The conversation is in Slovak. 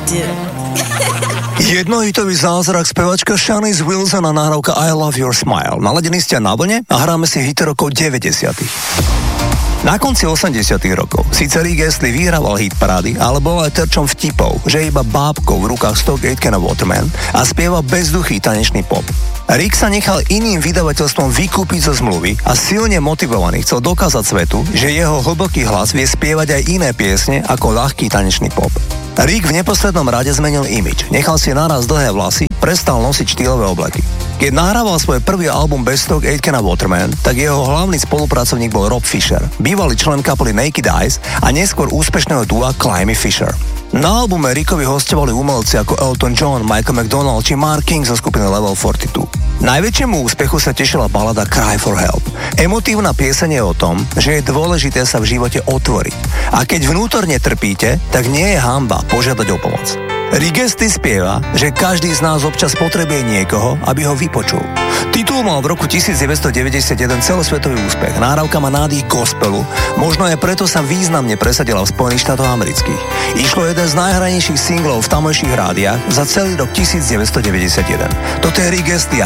do. Jednohitový zázrak spevačka Shanice Wilson a nahrávka I Love Your Smile. Naladení ste na vlne a hráme si hity rokov 90. Na konci 80 rokov síce Rick Astley vyhrával hit parády, ale bol aj terčom vtipov, že je iba bábkou v rukách Stock Aitken a Waterman a spieva bezduchý tanečný pop. Rick sa nechal iným vydavateľstvom vykúpiť zo zmluvy a silne motivovaný chcel dokázať svetu, že jeho hlboký hlas vie spievať aj iné piesne ako ľahký tanečný pop. Rick v neposlednom rade zmenil imidž, nechal si naraz dlhé vlasy, prestal nosiť štýlové obleky. Keď nahrával svoj prvý album bez Stock Aitken a Waterman, tak jeho hlavný spolupracovník bol Rob Fisher, bývalý člen kapely Naked Eyes a neskôr úspešného dua Climby Fisher. Na albume Rickovi hostovali umelci ako Elton John, Michael McDonald či Mark King zo skupiny Level 42. Najväčšiemu úspechu sa tešila balada Cry for Help. Emotívna pieseň je o tom, že je dôležité sa v živote otvoriť. A keď vnútorne trpíte, tak nie je hanba požiadať o pomoc. Rick Astley spieva, že každý z nás občas potrebuje niekoho, aby ho vypočul. Titul mal v roku 1991 celosvetový úspech. Nahrávka má nádych gospelu, možno aj preto sa významne presadila v Spojených štátoch amerických. Išlo jeden z najhranejších singlov v tamojších rádiách za celý rok 1991. Toto je Rick Astley a